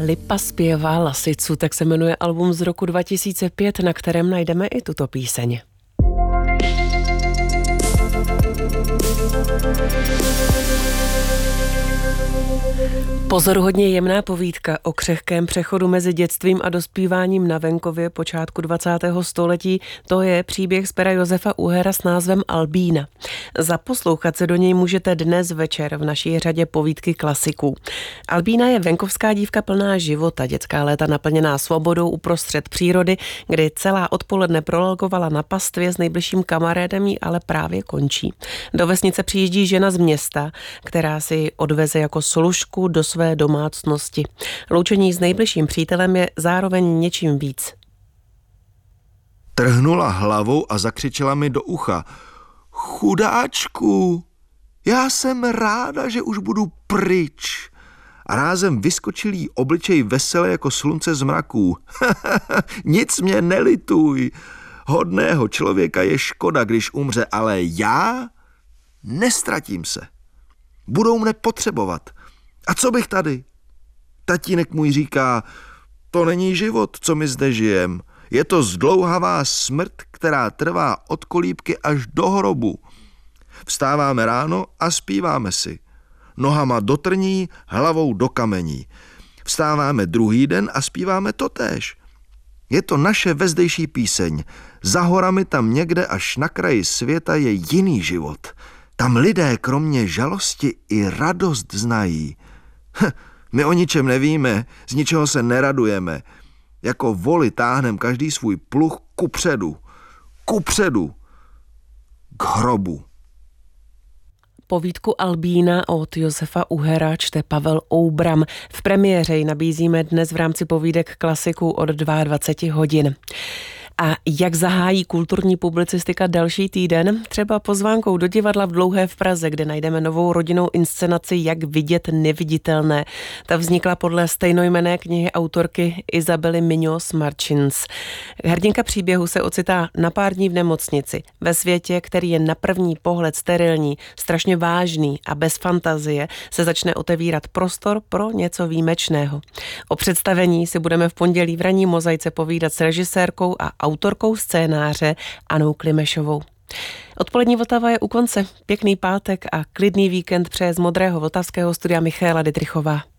Lipa zpěvá lasicu, tak se jmenuje album z roku 2005, na kterém najdeme i tuto píseň. Pozoruhodně jemná povídka o křehkém přechodu mezi dětstvím a dospíváním na venkově počátku 20. století, to je příběh z pera Josefa Uhera s názvem Albína. Zaposlouchat se do něj můžete dnes večer v naší řadě povídky klasiků. Albína je venkovská dívka plná života, dětská léta naplněná svobodou uprostřed přírody, kdy celá odpoledne prologovala na pastvě s nejbližším kamarádem, jí ale právě končí. Do vesnice přijíždí žena z města, která si odveze jako služku do své domácnosti. Loučení s nejbližším přítelem je zároveň něčím víc. Trhnula hlavou a zakřičela mi do ucha: Chudáčku, já jsem ráda, že už budu pryč. A rázem vyskočil jí obličej veselé jako slunce z mraků. Nic mě nelituj. Hodného člověka je škoda, když umře, ale já nestratím se. Budou mne potřebovat. A co bych tady? Tatínek můj říká: to není život, co my zde žijem. Je to zdlouhavá smrt, která trvá od kolíbky až do hrobu. Vstáváme ráno a zpíváme si. Nohama do trní, hlavou do kamení. Vstáváme druhý den a zpíváme totéž. Je to naše vezdejší píseň. Za horami tam někde až na kraji světa je jiný život. Tam lidé kromě žalosti i radost znají. My o ničem nevíme, z ničeho se neradujeme. Jako voli táhnem každý svůj pluh kupředu, k hrobu. Povídku Albína od Josefa Uhera čte Pavel Oubram. V premiéře ji nabízíme dnes v rámci povídek klasiků od 22 hodin. A jak zahájí kulturní publicistika další týden? Třeba pozvánkou do divadla v Dlouhé v Praze, kde najdeme novou rodinnou inscenaci Jak vidět neviditelné. Ta vznikla podle stejnojmenné knihy autorky Izabely Miñós Martins. Hrdinka příběhu se ocitá na pár dní v nemocnici, ve světě, který je na první pohled sterilní, strašně vážný a bez fantazie se začne otevírat prostor pro něco výjimečného. O představení si budeme v pondělí v ranní mozaice povídat s režisérkou a autorkou scénáře Anou Klimešovou. Odpolední Vltava je u konce. Pěkný pátek a klidný víkend přeje z modrého vltavského studia Michaela Dietrichová.